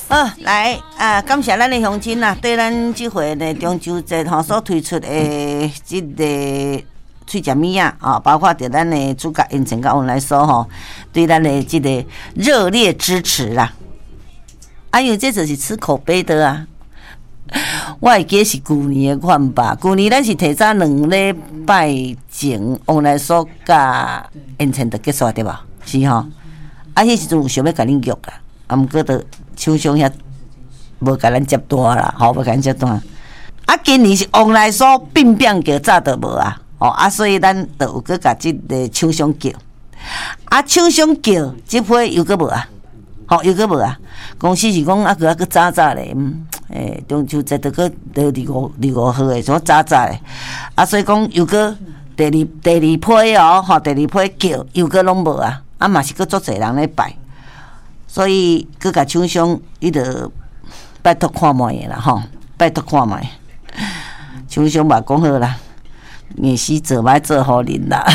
好，来感谢咱的乡亲啦，对咱这回的中秋节所推出的这个脆食物啊，包括对咱的主角因情甲王来说对咱的这个热烈支持啦。因为这就是吃口碑的啊。我会记是旧年的款吧，旧年咱是提早2礼拜前，王来说甲因情就结束对吧？是吼。迄时阵有想要甲恁约啦，毋过都厂商遐无甲咱接单啦，无甲咱接单。今年是王来说并叫早都无啊，所以咱就有去甲即个厂商叫，厂商叫即批又搁无啊，又搁无啊。公司是讲去早咧，中秋节就搁25号诶，怎早咧？所以讲又搁第二批第二批叫又搁拢无啊。嘛是搁足侪人咧拜，所以搁甲厂商伊着拜托看卖诶啦拜托看卖。厂商嘛讲好啦，硬死做歹做互恁啦。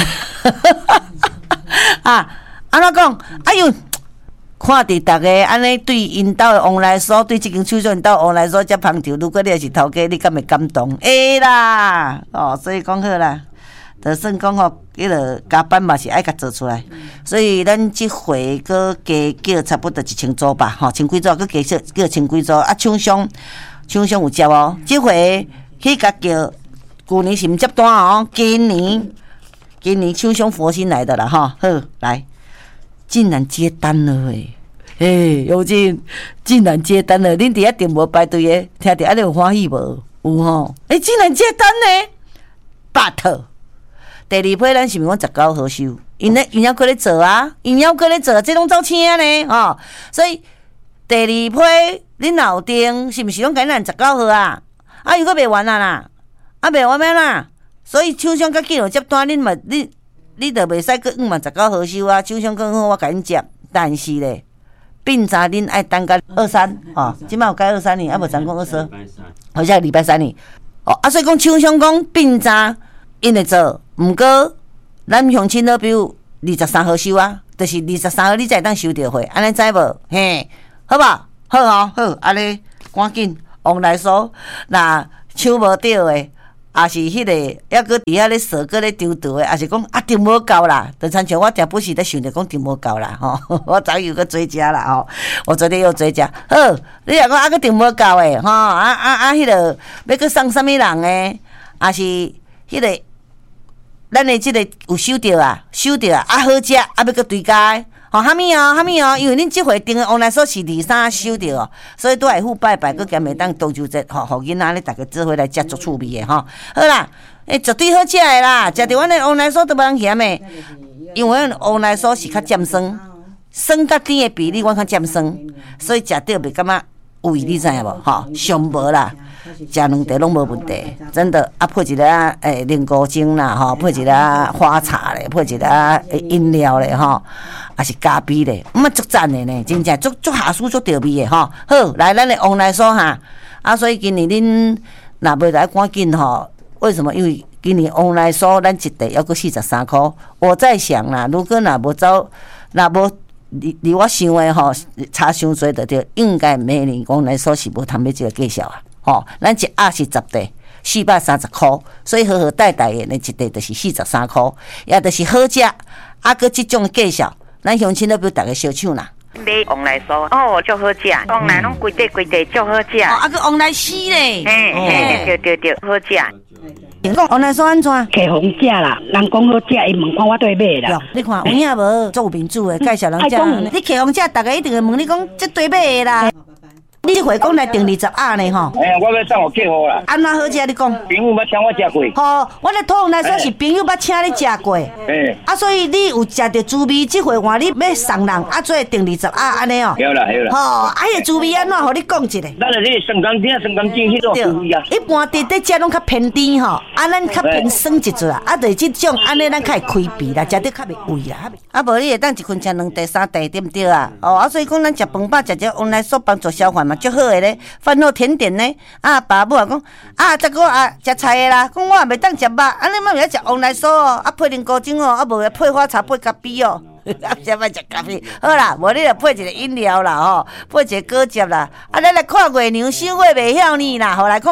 安怎讲？哎呦，看伫逐个安尼对因兜诶往来所，对即间厂商因兜往来所遮捧场，如果你也是头家，你敢会感动？会啦，所以讲好啦。就算讲迄个加班嘛是爱甲做出来，所以咱即回搁加叫差不多1000组吧，1000几组搁加叫1000几组。厂商有接即回去甲叫，旧年是毋接单今年厂商佛心来的啦好，来，竟然接单了永进竟然接单了，恁伫遐订无排队诶，听着安尼有欢喜无？有竟然接单呢 ，but。第二批咱是毋是讲19号收？因还搁咧做啊，这拢走请呢所以第二批恁若有订，是毋是拢甲咱19号啊？又搁袂完啊啦，袂完咩啦？所以厂商较紧接单，你着袂使搁嘛19号收啊。厂商更好我甲恁接，但是咧，并查恁爱等到23即摆有改23年，无咱讲24，好像礼拜3年所以讲厂商讲并查因会做。毋过，咱乡亲好比如23号收啊，就是23号你才会当收到货，安尼知无？好吧，好安尼赶紧往来说，若抢无到诶，也是迄个还搁伫遐咧扫搁咧丢倒诶，也是讲订无够啦，就亲像我定不时咧想着讲订无够啦我昨又搁追加啦我昨天又追加，你若讲搁订无够诶迄个要搁送啥物人诶，也是迄个。咱的即个有收到啊，好食要搁追加虾米因为恁即回订的往来所是23收到所以都会付拜拜，搁兼会当中秋节互囡仔咧，大家做伙来食足趣味的好啦，绝对好食的啦，食着阮的往来所都无嫌的，因为阮往来所是较尖酸甲甜的比例阮较尖酸，所以食着袂感觉胃，你知影无上无啦。食2茶拢无问题，真的配一个莲菇精啦配一个花茶咧，配一个饮料咧也是咖啡咧，足赞的呢，真正足下暑足调味的好，来咱的往来所所以今年恁若袂来赶紧为什么？因为今年往来所咱一地要搁43块，我在想啦，如果若无离我想的差伤多就对，应该明年往来所是无通要这个计数咱一鸭是10地430块，所以好好带的一地就是43块，也就是好食搁这种的计数，咱乡亲都比大家小抢啦。 买往来酥足好食，往来拢规地足好食。 搁往来丝咧， 对，好食。 你讲往来酥安怎？ 客红食啦，人讲好食，伊问看我对买啦。 你看有影无？做有民主的介绍人食，你客红食，大家一定会问你讲这对买的啦。你这回讲来订20鸭呢吼？ 我要送我客户啦。 安怎好食？你讲？ 朋友捌请我食过。 我咧讨来说是朋友捌请你食过。所以你有食着滋味，这回换你要送人，做订20鸭安尼哦。 有啦。 迄滋味安怎？互你讲一下。 咱就是酸甘甜、迄种滋味啊。 一般伫食拢较偏甜咱较偏酸一撮啊。就是这种安尼，咱较会开胃啦，食得较袂胃啦。无你会当一份吃2茶3茶，对不对啊？所以讲咱食饭饱，食这往来所帮助消化嘛。足好诶咧，饭后甜点呢，爸母讲这个食菜诶啦，讲我也袂当食肉，安尼嘛袂晓食往来酥配莲菇精无配花茶配咖啡先莫食咖啡。好啦，无你著配一个饮料啦吼，配一个果汁啦。啊，咱来看月娘收月袂晓呢啦，好来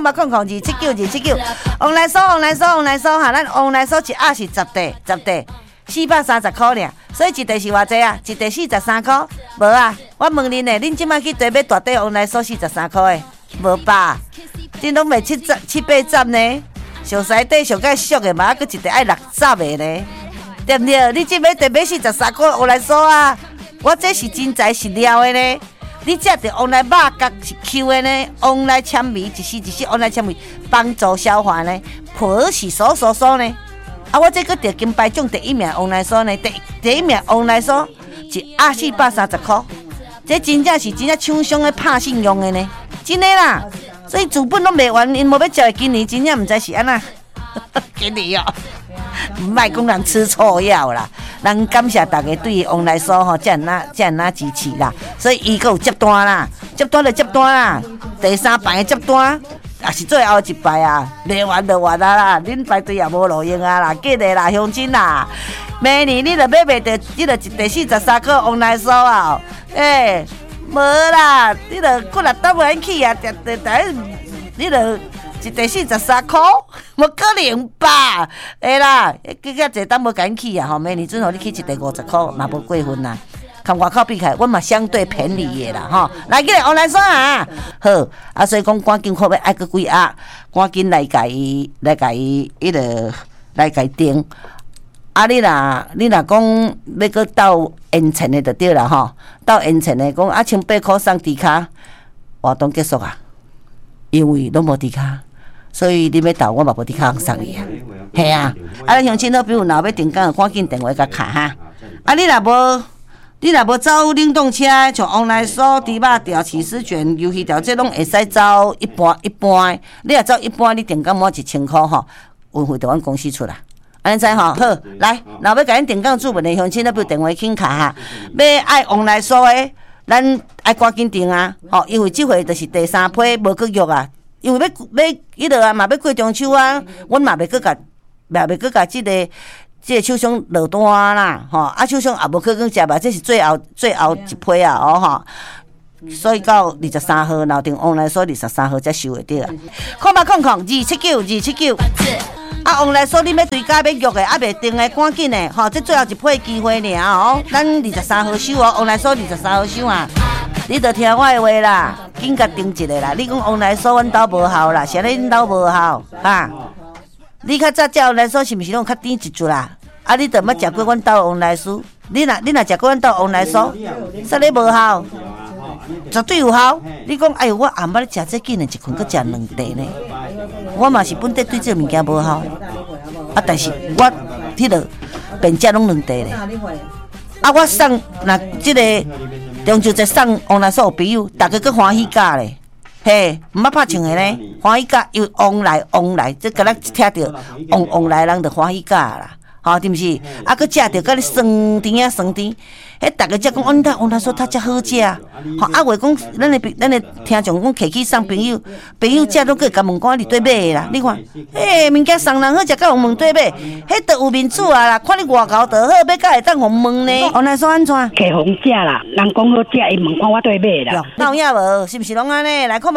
，279，王来酥哈，咱王来酥一盒是10袋，430块尔，所以一袋是偌济啊？一袋43块，无啊？我问恁诶，恁即摆去地买大袋王来酥43块诶，无吧？恁拢卖7-8十呢？上西底上介俗诶嘛，佮一袋爱60诶呢，对毋对？你即摆地买43块王来酥啊？我这是真材实料诶呢。你食着王来肉角是 Q 的呢，王来纤维一丝王来纤维帮助消化呢，皮是酥呢。啊，我这个得金牌奖第一名王来酥呢，第一名王来酥一盒430块，这真正厂商咧拍信用的呢，真的啦。所以资本拢卖完，因无要食的今年真正毋知是安那，今年哦，毋莫讲人吃错药啦。咱感谢大家对王来酥吼，这样那支持啦。所以伊阁有接单啦，接单啦，第3排的接单。也是最后一排啊，卖完就完啦，恁排队也无路用啊啦，记得啦，乡亲啦，明年你著买袂着，你著一袋43块王来酥啊，无啦，你著过来倒来去啊，你著一袋43块，无可能吧？会啦，更加侪当无敢去啊，吼，明年准互你去一袋50块，嘛无过分啦。看外口比起来，阮嘛相对便宜的啦，吼！来起来王来酥啊，好啊，所以讲赶紧看要爱个几盒，赶紧来甲伊迄个来甲伊订。啊，你若讲要搁到延前的就对啦，吼！到延前的讲啊，1800块送猪卡，活动结束啊，因为拢无猪卡，所以你要到我嘛无猪卡送你啊，系啊！啊，咱乡亲好朋友若要订购，赶紧电话甲卡哈！啊，你若无走冷冻车，像王来酥、猪肉条、起司卷、鱿鱼条，这拢会使走一般。你若走一般，你订购满1000块吼，运费就阮公司出啦。安尼知吼？好，来，若要甲恁订购注文的乡亲，那比如电话请卡哈。要爱王来酥的，咱爱赶紧订啊！吼，因为即回就是第3批无搁约啊，因为要迄落啊嘛，要过中秋啊，阮嘛袂搁甲即个厂商落单啦，吼，啊厂商也无可能食吧，这是最后一批啊，吼，所以到23号，闹定王来酥23号才收会到啊。279，啊王来酥你要追加要约的，还袂定的，赶紧的，吼，这最后一批机会尔哦，咱23号收哦，王来酥23号收啊，你着听我的话啦，紧甲订一个啦。你讲王来酥阮兜无效啦，是安尼恁兜无效哈？你较早食王来酥是毋是拢较甜一chút啦？啊，你着捌食过阮兜王来酥？你若食过阮兜王来酥，说你无效，绝对有效。你讲，哎呦，我暗捌咧食这竟然一困，搁食2袋呢。我嘛是本地对这物件无效，啊，但是我迄落便食拢2袋咧。啊，我送那即个中秋节送王来酥有朋友，大家搁欢喜甲咧。嘿，毋捌拍唱的呢，欢喜甲，因为王来，即敢若听着王来人着欢喜甲啦。吼，对毋是？啊，佮食着，佮你酸甜，迄逐个才讲，你睇王来酥它才好食。吼，啊，话讲，咱的听众讲，客去送朋友食都佮甲问讲你对买的啦。你看，物件送人好食，甲问对买，迄着有面子啊啦。看你外口就好，要甲会当互问呢？王来酥安怎？ 客红食啦，人讲好食，伊问看我对买啦。 有影无？是毋是拢安尼？来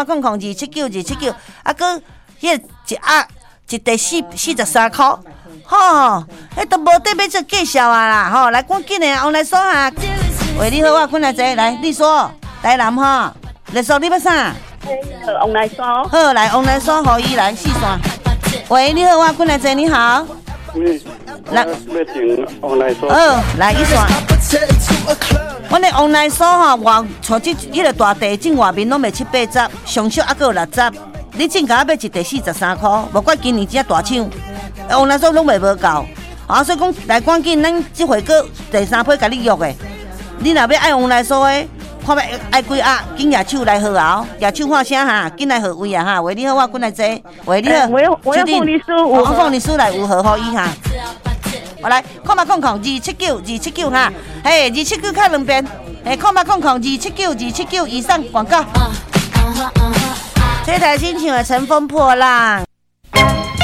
279，啊，佮迄一盒一袋43块。吼，迄都无得要做介绍啊啦！吼，来赶紧的，王来酥哈，喂，你好，我困来坐，来，你说，台南哈，来说你要啥？ 王来酥。 好，来王来酥，互伊来四线。喂，你好，我困来坐，你好。 来，要订王来酥。 好，来一线。阮的王来酥吼，像迄个大地种外面拢卖7-8十，上少还佫有60。你正价买一袋43块，无怪今年只大抢。王来酥拢卖无够，啊，所以讲来赶紧，咱即回个第3批甲你约的。你若要爱王来酥的，看要爱几盒，紧举手来号啊！举手喊声哈，紧来号位啊哈！喂，你好，我滚来坐。喂，你好， 我要凤梨酥， 我凤梨酥来有号予伊哈。我来279哈，嘿，279卡2遍，嘿279以上广告。这台新唱的《乘风破浪》。